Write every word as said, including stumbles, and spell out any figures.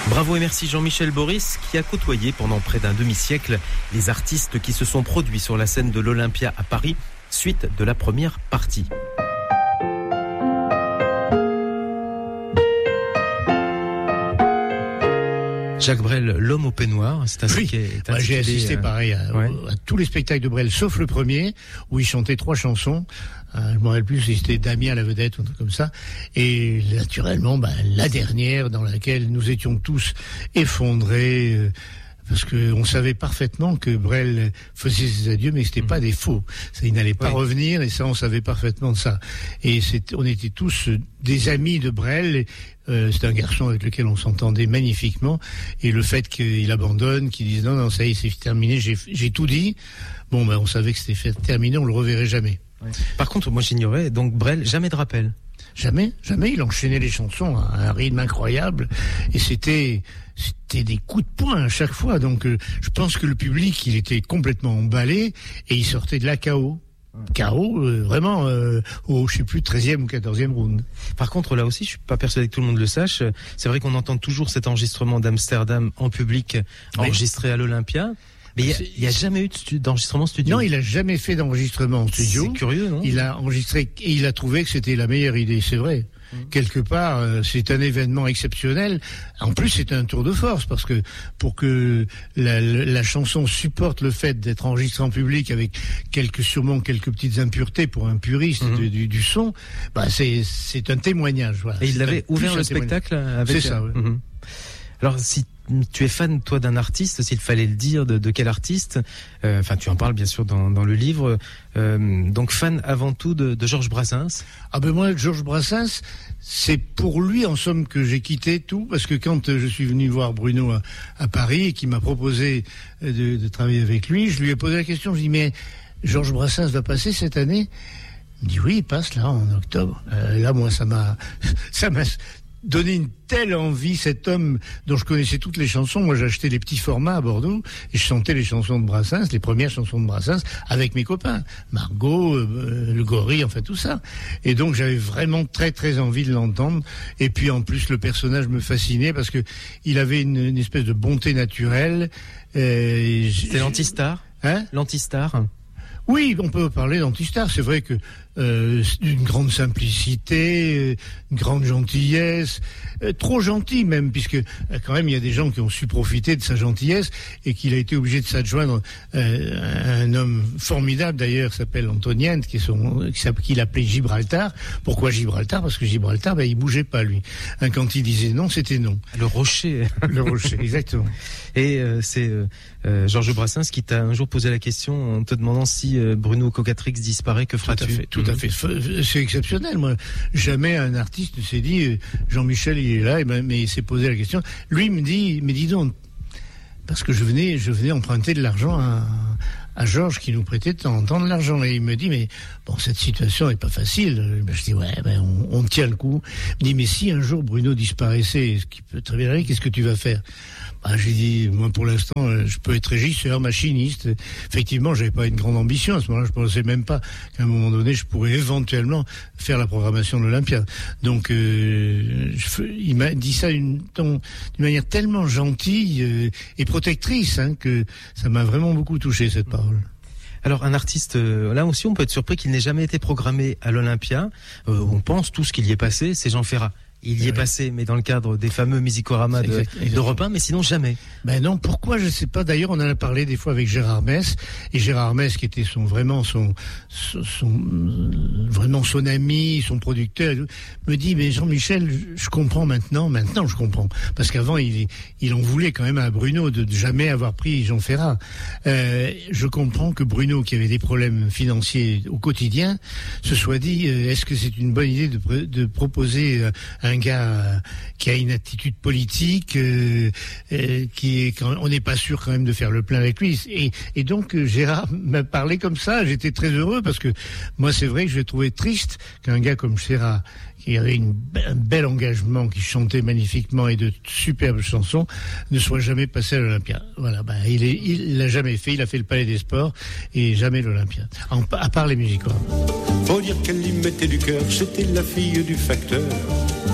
Bravo et merci Jean-Michel Boris qui a côtoyé pendant près d'un demi-siècle les artistes qui se sont produits sur la scène de l'Olympia à Paris, suite de la première partie. Jacques Brel, l'homme au peignoir, c'est ainsi oui. qui est Moi, j'ai assisté euh... pareil à, ouais. à tous les spectacles de Brel, sauf le premier, où il chantait trois chansons. Euh, je me rappelle plus si c'était Damien la vedette ou un truc comme ça. Et naturellement, bah, la dernière dans laquelle nous étions tous effondrés, euh, parce que on savait parfaitement que Brel faisait ses adieux, mais c'était mmh. pas des faux. Ça, il n'allait pas oui. revenir, et ça, on savait parfaitement de ça. Et c'est, on était tous des amis de Brel. Et, euh, c'est un garçon avec lequel on s'entendait magnifiquement. Et le fait qu'il abandonne, qu'il dise non, non, ça y est, c'est terminé, j'ai, j'ai tout dit. Bon, ben, on savait que c'était fait terminé, on le reverrait jamais. Ouais. Par contre, moi, j'ignorais. Donc, Brel, jamais de rappel. Jamais, jamais. Il enchaînait les chansons à un rythme incroyable. Et c'était, c'était des coups de poing à chaque fois. Donc, euh, je pense que le public, il était complètement emballé et il sortait de là K O. K O, euh, vraiment, euh, au, je sais plus, treizième ou quatorzième round. Par contre, là aussi, je suis pas persuadé que tout le monde le sache. C'est vrai qu'on entend toujours cet enregistrement d'Amsterdam en public, oui. enregistré à l'Olympia. Mais il n'y a, a jamais eu de stu- d'enregistrement studio. Non, il a jamais fait d'enregistrement en studio. C'est curieux, non? Il a enregistré et il a trouvé que c'était la meilleure idée, c'est vrai. Mmh. Quelque part, euh, c'est un événement exceptionnel. En plus, c'est un tour de force parce que pour que la, la, la chanson supporte le fait d'être enregistrée en public avec quelques sûrement quelques petites impuretés pour un puriste mmh. du, du, du son, bah c'est c'est un témoignage. Voilà. Et il c'est avait un, ouvert le spectacle avec. C'est ça. Ouais. Mmh. Alors si tu es fan, toi, d'un artiste, s'il fallait le dire, de, de quel artiste, euh, enfin, tu en parles bien sûr dans, dans le livre, euh, donc fan avant tout de, de Georges Brassens. Ah ben moi, Georges Brassens, c'est pour lui, en somme, que j'ai quitté tout, parce que quand je suis venu voir Bruno à, à Paris et qu'il m'a proposé de, de travailler avec lui, je lui ai posé la question, je lui ai dit, mais Georges Brassens va passer cette année? Il me dit, oui, il passe là, en octobre. Euh, là, moi, ça m'a... ça m'a donné une telle envie, cet homme dont je connaissais toutes les chansons. Moi, j'achetais les petits formats à Bordeaux et je chantais les chansons de Brassens, les premières chansons de Brassens, avec mes copains. Margot, euh, le Gorille, enfin tout ça. Et donc, j'avais vraiment très, très envie de l'entendre. Et puis, en plus, le personnage me fascinait parce que il avait une, une espèce de bonté naturelle. Euh, C'était l'antistar? Hein? L'antistar? Oui, on peut parler d'antistar. C'est vrai que euh, une grande simplicité, une grande gentillesse, euh, trop gentil même, puisque euh, quand même il y a des gens qui ont su profiter de sa gentillesse et qu'il a été obligé de s'adjoindre euh, un homme formidable d'ailleurs, qui s'appelle Antonienne, qui est son, qu'il appelait Gibraltar. Pourquoi Gibraltar? Parce que Gibraltar, ben, il bougeait pas lui. Hein, quand il disait non, c'était non. Le rocher. Le rocher, exactement. Et euh, c'est euh, euh, Georges Brassens qui t'a un jour posé la question en te demandant si euh, Bruno Cocatrix disparaît, que feras-tu? Tout à fait, tout à fait. C'est exceptionnel. Moi, jamais un artiste ne s'est dit Jean-Michel il est là, et ben, mais il s'est posé la question. Lui me dit, mais dis donc, parce que je venais, je venais emprunter de l'argent à, à Georges qui nous prêtait de temps en temps de l'argent, et il me dit, mais bon, cette situation est pas facile. Je dis ouais, ben on, on tient le coup. Il me dit, mais si un jour Bruno disparaissait, ce qui peut très bien arriver, qu'est-ce que tu vas faire? Bah, j'ai dit, moi, pour l'instant, je peux être régisseur, machiniste. Effectivement, j'avais pas une grande ambition. À ce moment-là, je pensais même pas qu'à un moment donné, je pourrais éventuellement faire la programmation de l'Olympia. Donc, euh, je, il m'a dit ça d'une, d'une manière tellement gentille euh, et protectrice, hein, que ça m'a vraiment beaucoup touché, cette parole. Alors, un artiste, euh, là aussi, on peut être surpris qu'il n'ait jamais été programmé à l'Olympia. Euh, on pense tout ce qu'il y est passé, c'est Jean Ferrat. Il y est oui. passé, mais dans le cadre des fameux Musicorama de, d'Europe un, mais sinon jamais. Ben non, pourquoi, je sais pas. D'ailleurs, on en a parlé des fois avec Gérard Mess, et Gérard Mess, qui était son, vraiment son, son, son vraiment son ami, son producteur, me dit, mais Jean-Michel, je comprends maintenant, maintenant je comprends. Parce qu'avant, il, il en voulait quand même à Bruno de, de jamais avoir pris Jean Ferrat. Euh, je comprends que Bruno, qui avait des problèmes financiers au quotidien, se soit dit, euh, est-ce que c'est une bonne idée de, de proposer euh, un un gars qui a une attitude politique, euh, euh, qui est, quand, on n'est pas sûr quand même de faire le plein avec lui. Et, et donc euh, Gérard m'a parlé comme ça. J'étais très heureux parce que moi, c'est vrai que je trouvais triste qu'un gars comme Gérard, qui avait une, un bel engagement, qui chantait magnifiquement et de superbes chansons, ne soit jamais passé à l'Olympia. Voilà, bah, il est, il l'a jamais fait. Il a fait le Palais des Sports et jamais l'Olympia. En, à part les Musicorama. Faut dire qu'elle y mettait du cœur. C'était la fille du facteur.